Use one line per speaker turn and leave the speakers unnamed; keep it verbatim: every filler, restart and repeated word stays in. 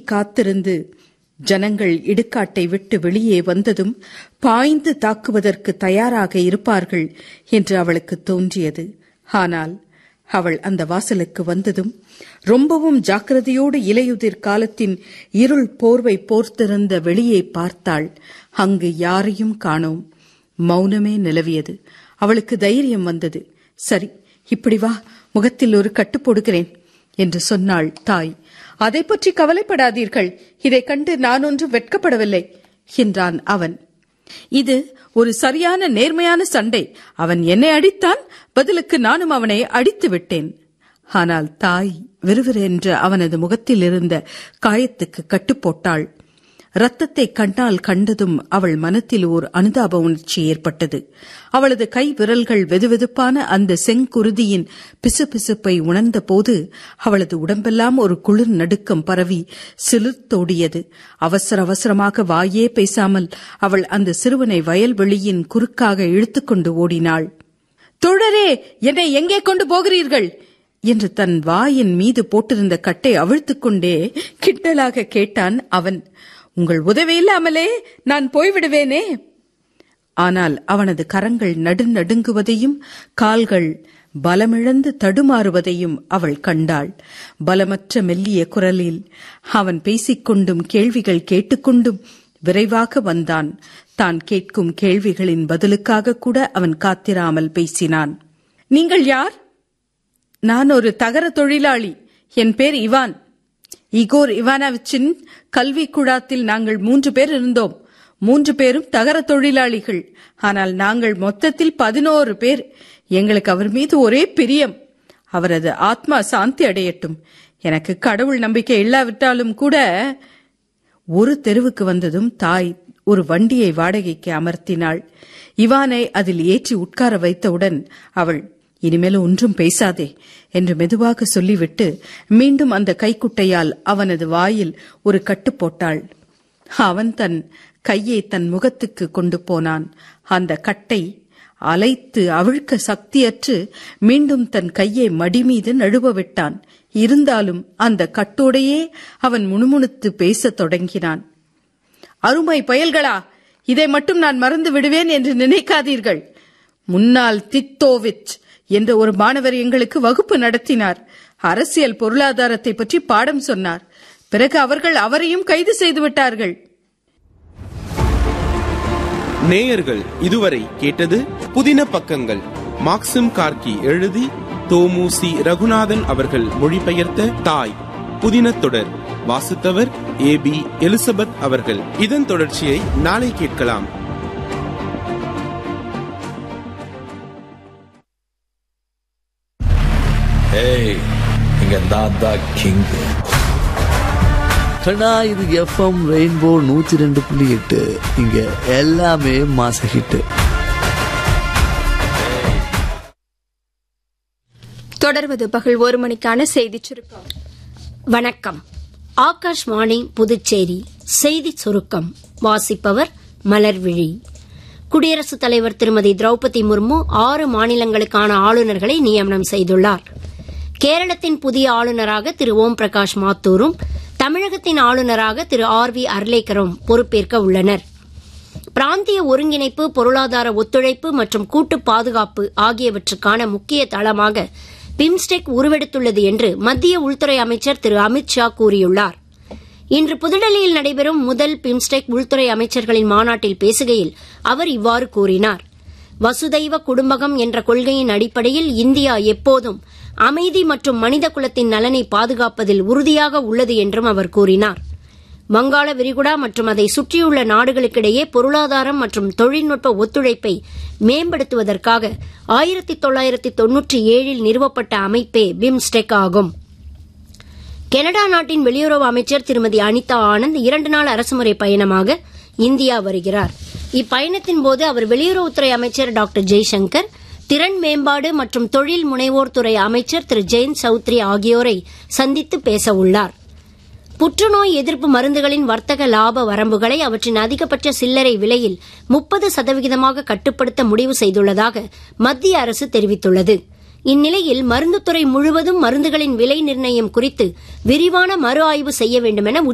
காத்திருந்து ஜனங்கள் இடுகாட்டை விட்டு வெளியே வந்ததும் பாய்ந்து தாக்குவதற்கு தயாராக இருப்பார்கள் என்று அவளுக்கு தோன்றியது. ஆனால் அவள் அந்த வாசலுக்கு வந்ததும் ரொம்பவும் ஜாக்கிரதையோடு இலையுதிர் காலத்தின் இருள் போர்வை போர்த்திருந்த வெளியே பார்த்தாள். அங்கு யாரையும் காணோம். மௌனமே நிலவியது. அவளுக்கு தைரியம் வந்தது. சரி, இப்படி வா, முகத்தில் ஒரு கட்டு போடுகிறேன் என்று சொன்னாள் தாய். அதை பற்றி கவலைப்படாதீர்கள், இதை கண்டு நான் ஒன்றும் வெட்கப்படவில்லை என்றான் அவன். இது ஒரு சரியான நேர்மையான சண்டை. அவன் என்னை அடித்தான், பதிலுக்கு நானும் அவனை அடித்து விட்டேன். ஆனால் தாய் விறுவிறென்று அவனது முகத்தில் இருந்த காயத்துக்கு கட்டுப்போட்டாள். ரத்தத்தை கண்ணால் கண்டதும் அவள் மனத்தில் ஓர் அனுதாப உணர்ச்சி ஏற்பட்டது. அவளது கை விரல்கள் வெதுவெதுப்பான அந்த செங்குருதியின் பிசுபிசுப்பை உணர்ந்த போது அவளது உடம்பெல்லாம் ஒரு குளிர் நடுக்கம் பரவி சிலிர்த்தோடியது. அவசர அவசரமாக வாயே பேசாமல் அவள் அந்த சிறுவனை வயல்வெளியின் குறுக்காக இழுத்துக்கொண்டு ஓடினாள். தோழரே, என்னை எங்கே கொண்டு போகிறீர்கள் என்று தன் வாயின் மீது போட்டிருந்த கட்டை அவிழ்த்துக்கொண்டே கிண்டலாக கேட்டான் அவன். உங்கள் உதவியில்லாமலே நான் போய்விடுவேனே. ஆனால் அவனது கரங்கள் நடுநடுங்குவதையும் கால்கள் பலமிழந்து தடுமாறுவதையும் அவள் கண்டாள். பலமற்ற மெல்லிய குரலில் அவன் பேசிக்கொண்டும் கேள்விகள் கேட்டுக்கொண்டும் விரைவாக வந்தான். தான் கேட்கும் கேள்விகளின் பதிலுக்காக கூட அவன் காத்திராமல் பேசினான். நீங்கள் யார்? நான் ஒரு தகர தொழிலாளி. என் பேர் இவான். இகோர் இவானோவிச்சின் கல்வி குழாத்தில் நாங்கள் மூன்று பேர் இருந்தோம். மூன்று பேரும் தகர தொழிலாளிகள். ஆனால் நாங்கள் மொத்தத்தில் பதினோரு பேர். எங்களுக்கு அவர் மீது ஒரே பிரியம். அவரது ஆத்மா சாந்தி அடையட்டும். எனக்கு கடவுள் நம்பிக்கை இல்லாவிட்டாலும் கூட. ஒரு தெருவுக்கு வந்ததும் தாய் ஒரு வண்டியை வாடகைக்கு அமர்த்தினாள். இவானை அதில் ஏற்றி உட்கார வைத்தவுடன் அவள், இனிமேல் ஒன்றும் பேசாதே என்று மெதுவாக சொல்லிவிட்டு மீண்டும் அந்த கைக்குட்டையால் அவனது வாயில் ஒரு கட்டு போட்டாள். அவன் தன் கையை தன் முகத்துக்கு கொண்டு போனான். அந்த கட்டை அலைத்து அவிழ்க்க சக்தியற்று மீண்டும் தன் கையை மடி மீது நழுவ விட்டான். இருந்தாலும் அந்த கட்டோடையே அவன் முணுமுணுத்து பேசத் தொடங்கினான். அருமை பயல்களா, இதை மட்டும் நான் மறந்து விடுவேன் என்று நினைக்காதீர்கள். முன்னாள் தித்தோவிச் என்ற ஒரு மாணவர் எங்களுக்கு வகுப்பு நடத்தினார். அரசியல் பொருளாதாரத்தை பற்றி பாடம் சொன்னார். பிறகு அவர்கள் அவரையும் கைது செய்து விட்டார்கள்.
நேயர்கள் இதுவரை கேட்டது புதின பக்கங்கள். மாக்சிம் கார்கி எழுதி தோமுசி ரகுநாதன் அவர்கள் மொழிபெயர்த்த தாய் புதின தொடர். வாசித்தவர் ஏ பி எலிசபெத் அவர்கள். இதன் தொடர்ச்சியை நாளை கேட்கலாம்.
இது எஃப்எம் ரெயின்போ நூத்தி ரெண்டு புள்ளி எட்டு. இங்க எல்லாமே மாச ஹிட்.
தொடர்வது பகல் ஒரு மணிக்கான செய்தி சுருக்கம்.
வணக்கம். ஆகாஷ்வாணி புதுச்சேரி செய்தி சுருக்கம். வாசிப்பவர் மலர்விழி. குடியரசுத் தலைவர் திருமதி திரௌபதி முர்மு ஆறு மாநிலங்களுக்கான ஆளுநர்களை நியமனம் செய்துள்ளார். கேரளத்தின் புதிய ஆளுநராக திரு ஓம் பிரகாஷ் மாத்தூரும் தமிழகத்தின் ஆளுநராக திரு ஆர் வி அர்லேக்கரும் பொறுப்பேற்க உள்ளனர். பிராந்திய ஒருங்கிணைப்பு, பொருளாதார ஒத்துழைப்பு மற்றும் கூட்டு பாதுகாப்பு ஆகியவற்றுக்கான முக்கிய தளமாக பிம்ஸ்டெக் உருவெடுத்துள்ளது என்று மத்திய உள்துறை அமைச்சர் திரு அமித் ஷா கூறியுள்ளார். இன்று புதுடெல்லியில் நடைபெறும் முதல் பிம்ஸ்டெக் உள்துறை அமைச்சர்களின் மாநாட்டில் பேசுகையில் அவர் இவ்வாறு கூறினார். வசுதைவ குடும்பகம் என்ற கொள்கையின் அடிப்படையில் இந்தியா எப்போதும் அமைதி மற்றும் மனித குலத்தின் நலனை பாதுகாப்பதில் உறுதியாக உள்ளது என்றும் அவர் கூறினார். வங்காள விரிகுடா மற்றும் அதை சுற்றியுள்ள நாடுகளுக்கிடையே பொருளாதாரம் மற்றும் தொழில்நுட்ப ஒத்துழைப்பை மேம்படுத்துவதற்காக ஆயிரத்தி தொள்ளாயிரத்தி தொன்னூற்றி ஏழில் நிறுவப்பட்ட அமைப்பே பிம்ஸ்டெக் ஆகும். கனடா நாட்டின் வெளியுறவு அமைச்சர் திருமதி அனிதா ஆனந்த் இரண்டு நாள் அரசுமுறை பயணமாக இந்தியா வருகிறார். இப்பயணத்தின் போது அவர் வெளியுறவுத்துறை அமைச்சர் டாக்டர் ஜெய்சங்கர், திறன் மேம்பாடு மற்றும் தொழில் முனைவோர் துறை அமைச்சர் திரு ஜெயந்த் சௌத்ரி ஆகியோரை சந்தித்து பேச உள்ளார். புற்றுநோய் எதிர்ப்பு மருந்துகளின் வர்த்தக லாப வரம்புகளை அவற்றின் அதிகபட்ச சில்லறை விலையில் முப்பது சதவிகிதமாக கட்டுப்படுத்த முடிவு செய்துள்ளதாக மத்திய அரசு தெரிவித்துள்ளது. இந்நிலையில் மருந்துத்துறை முழுவதும் மருந்துகளின் விலை நிர்ணயம் குறித்து விரிவான மறு ஆய்வு செய்ய வேண்டும் என